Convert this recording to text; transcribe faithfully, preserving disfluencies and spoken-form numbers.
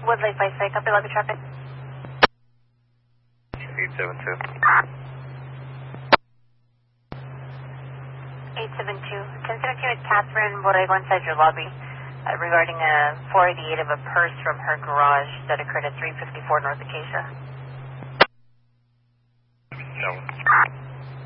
Woodlake by site, copy lobby traffic. eight seven two. eight seven two. Can connect you with Catherine Borrego inside your lobby uh, regarding a four eighty-eight of a purse from her garage that occurred at three fifty-four North Acacia. No.